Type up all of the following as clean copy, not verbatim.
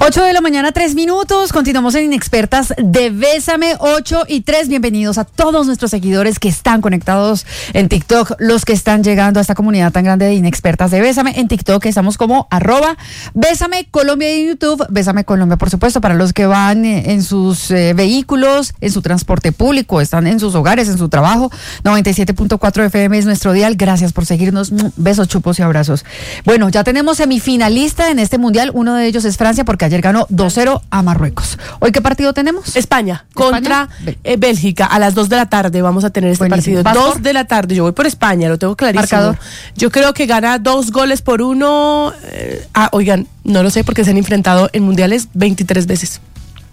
8 de la mañana, 3 minutos. Continuamos en Inexpertas de Bésame, 8:03. Bienvenidos a todos nuestros seguidores que están conectados en TikTok, los que están llegando a esta comunidad tan grande de Inexpertas de Bésame. En TikTok estamos como @Bésame Colombia y en YouTube Bésame Colombia, por supuesto, para los que van en sus vehículos, en su transporte público, están en sus hogares, en su trabajo. 97.4 FM es nuestro dial. Gracias por seguirnos. Besos, chupos y abrazos. Bueno, ya tenemos semifinalista en este mundial. Uno de ellos es Francia, porque ayer ganó 2-0 a Marruecos. ¿Hoy qué partido tenemos? España contra Bélgica a las 2 de la tarde. Vamos a tener este partido. 2 de la tarde. Yo voy por España, lo tengo clarísimo. Marcador. Yo creo que gana 2-1. Oigan, no lo sé porque se han enfrentado en mundiales 23 veces.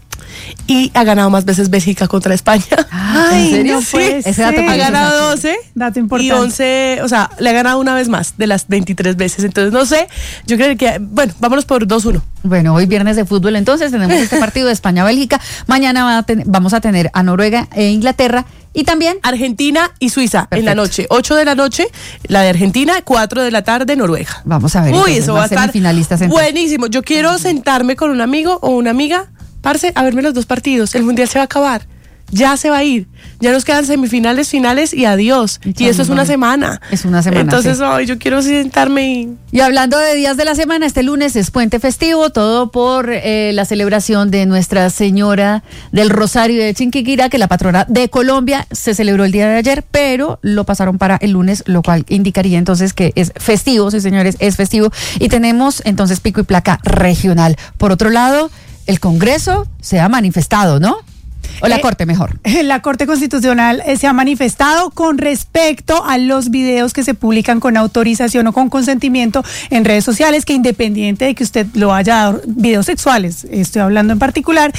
Y ha ganado más veces Bélgica contra España. ¿En serio? No puede Ese dato ha ganado 12 dato importante. y 11, o sea, le ha ganado una vez más de las 23 veces. Entonces, no sé, yo creo que, bueno, vámonos por 2-1. Bueno, hoy viernes de fútbol, entonces tenemos este partido de España-Bélgica. Mañana vamos a tener a Noruega e Inglaterra. Y también Argentina y Suiza. Perfecto. En la noche, 8 de la noche, la de Argentina, 4 de la tarde, Noruega. Vamos a ver. Uy, entonces, eso va a estar semifinalistas en buenísimo. Yo quiero sentarme con un amigo o una amiga, parce, a verme los dos partidos. El mundial se va a acabar. Ya se va a ir. Ya nos quedan semifinales, finales y adiós. Y eso es una semana. Es una semana. Entonces, sí. yo quiero sentarme Y hablando de días de la semana, este lunes es puente festivo, todo por la celebración de Nuestra Señora del Rosario de Chinquiquira, que la patrona de Colombia se celebró el día de ayer, pero lo pasaron para el lunes, lo cual indicaría entonces que es festivo, sí señores, es festivo. Y tenemos entonces pico y placa regional. Por otro lado, el Congreso se ha manifestado, ¿no? O la Corte, mejor. La Corte Constitucional se ha manifestado con respecto a los videos que se publican con autorización o con consentimiento en redes sociales, que independiente de que usted lo haya dado, videos sexuales, estoy hablando en particular,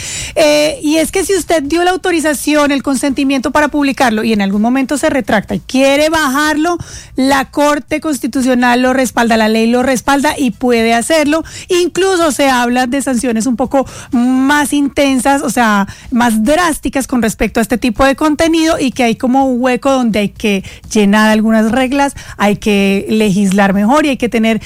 y es que si usted dio la autorización, el consentimiento para publicarlo y en algún momento se retracta y quiere bajarlo, la Corte Constitucional lo respalda, la ley lo respalda y puede hacerlo. Incluso se habla de sanciones un poco más intensas, o sea, más drásticas con respecto a este tipo de contenido, y que hay como un hueco donde hay que llenar algunas reglas, hay que legislar mejor y hay que tener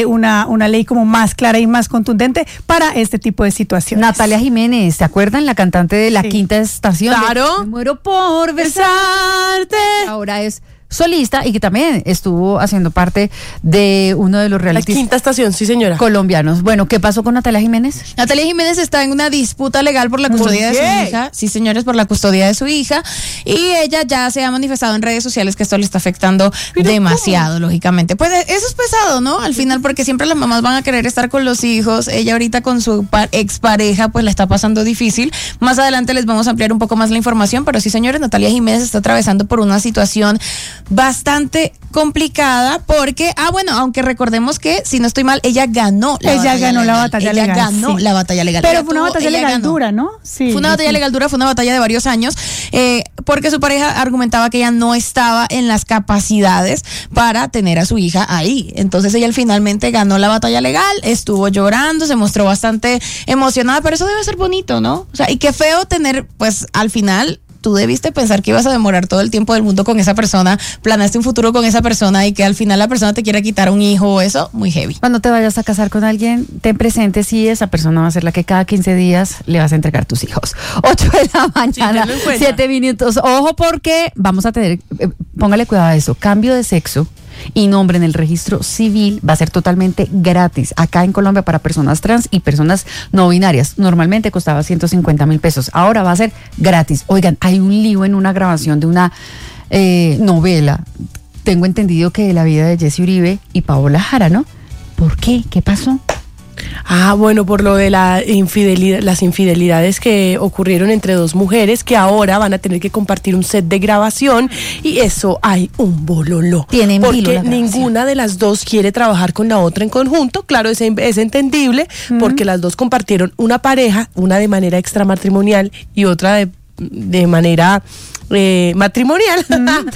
una ley como más clara y más contundente para este tipo de situaciones. Natalia Jiménez, ¿se acuerdan? La cantante de La Sí. Quinta Estación. Claro. Me muero por besarte. Ahora es solista y que también estuvo haciendo parte de uno de los La realities Quinta Estación, sí señora. colombianos. Bueno, ¿qué pasó con Natalia Jiménez? Natalia Jiménez está en una disputa legal por la custodia de su hija. Sí, señores, por la custodia de su hija. Y ella ya se ha manifestado en redes sociales que esto le está afectando demasiado, lógicamente. Pues eso es pesado, ¿no? Al final, porque siempre las mamás van a querer estar con los hijos. Ella ahorita con su expareja, pues la está pasando difícil. Más adelante les vamos a ampliar un poco más la información, pero sí, señores, Natalia Jiménez está atravesando por una situación bastante complicada porque, bueno, aunque recordemos que, si no estoy mal, ella ganó la batalla legal. Ella ganó sí. La batalla legal. Pero Ella fue una tuvo- batalla ella legal ganó. dura, ¿no? Sí. Fue una batalla legal dura, fue una batalla de varios años, porque su pareja argumentaba que ella no estaba en las capacidades para tener a su hija ahí. Entonces ella finalmente ganó la batalla legal, estuvo llorando, se mostró bastante emocionada, pero eso debe ser bonito, ¿no? O sea, y qué feo tener, pues, al final tú debiste pensar que ibas a demorar todo el tiempo del mundo con esa persona, planaste un futuro con esa persona y que al final la persona te quiera quitar un hijo o eso, muy heavy. Cuando te vayas a casar con alguien, ten presente si esa persona va a ser la que cada 15 días le vas a entregar tus hijos. 8 de la mañana, tenlo en cuenta. 7 minutos. Ojo, porque vamos a tener, póngale cuidado a eso, cambio de sexo y nombre en el registro civil va a ser totalmente gratis acá en Colombia para personas trans y personas no binarias. Normalmente costaba 150,000 pesos, ahora va a ser gratis. Oigan, hay un lío en una grabación de una novela, tengo entendido que de la vida de Jesse Uribe y Paola Jara, ¿no? ¿Por qué? ¿Qué pasó? Bueno, por lo de las infidelidades que ocurrieron entre dos mujeres que ahora van a tener que compartir un set de grabación, y eso hay un bololo. Tienen porque vilo la grabación. ninguna de las dos quiere trabajar con la otra en conjunto. Claro, es entendible, porque las dos compartieron una pareja, una de manera extramatrimonial y otra de manera matrimonial.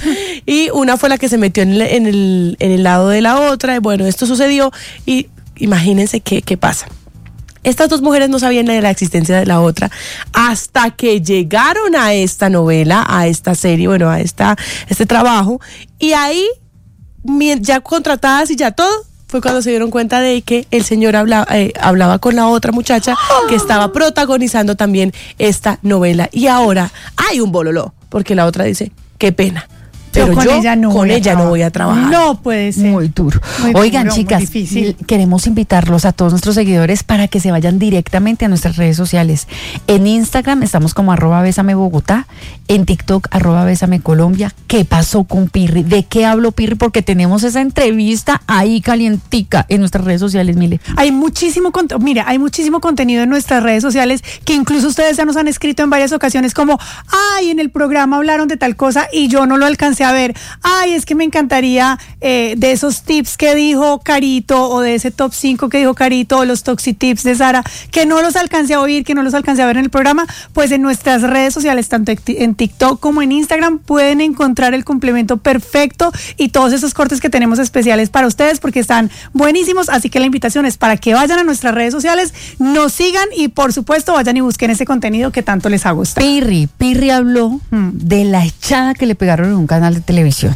Y una fue la que se metió en el lado de la otra. Y bueno, esto sucedió y imagínense qué pasa. Estas dos mujeres no sabían de la existencia de la otra hasta que llegaron a esta novela, a esta serie, bueno, a este trabajo, y ahí, ya contratadas y ya todo, fue cuando se dieron cuenta de que el señor hablaba con la otra muchacha que estaba protagonizando también esta novela. Y ahora hay un bololó, porque la otra dice, qué pena. Pero yo con ella no voy a trabajar. No puede ser. Muy duro. Oigan, duro, chicas, queremos invitarlos a todos nuestros seguidores para que se vayan directamente a nuestras redes sociales. En Instagram estamos como @besamebogotá, en TikTok @besamecolombia. ¿Qué pasó con Pirri? ¿De qué habló Pirri? Porque tenemos esa entrevista ahí calientica en nuestras redes sociales, Mile. Hay muchísimo contenido en nuestras redes sociales que incluso ustedes ya nos han escrito en varias ocasiones como, ay, en el programa hablaron de tal cosa y yo no lo alcancé a ver. Ay, es que me encantaría de esos tips que dijo Carito o de ese top 5 que dijo Carito o los Toxic Tips de Sara, que no los alcancé a oír, que no los alcancé a ver en el programa. Pues en nuestras redes sociales, tanto en TikTok como en Instagram, pueden encontrar el complemento perfecto y todos esos cortes que tenemos especiales para ustedes porque están buenísimos. Así que la invitación es para que vayan a nuestras redes sociales, nos sigan y por supuesto vayan y busquen ese contenido que tanto les ha gustado. Pirri habló de la echada que le pegaron en un canal de televisión.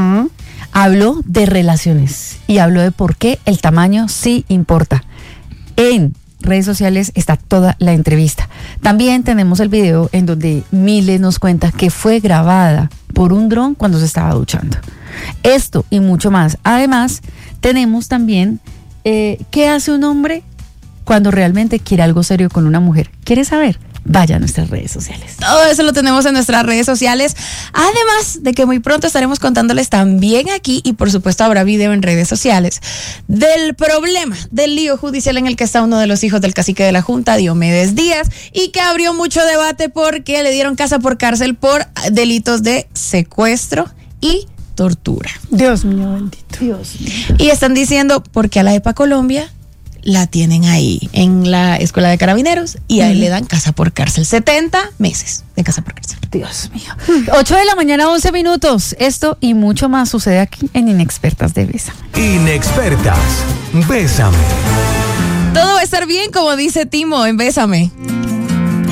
Habló de relaciones y habló de por qué el tamaño sí importa. En redes sociales está toda la entrevista. También tenemos el video en donde Mile nos cuenta que fue grabada por un dron cuando se estaba duchando. Esto y mucho más. Además, tenemos también qué hace un hombre cuando realmente quiere algo serio con una mujer. ¿Quieres saber? Vaya a nuestras redes sociales. Todo eso lo tenemos en nuestras redes sociales. Además de que muy pronto estaremos contándoles también aquí, y por supuesto habrá video en redes sociales, del problema, del lío judicial en el que está uno de los hijos del cacique de la Junta, Diomedes Díaz, y que abrió mucho debate porque le dieron casa por cárcel por delitos de secuestro y tortura. Dios mío, bendito. Dios mío. Y están diciendo, porque a la EPA Colombia la tienen ahí en la escuela de carabineros y ahí le dan casa por cárcel, 70 meses de casa por cárcel. Dios mío. 8 de la mañana, 11 minutos. Esto y mucho más sucede aquí en Inexpertas de Bésame. Inexpertas, Bésame. Todo va a estar bien, como dice Timo en Bésame.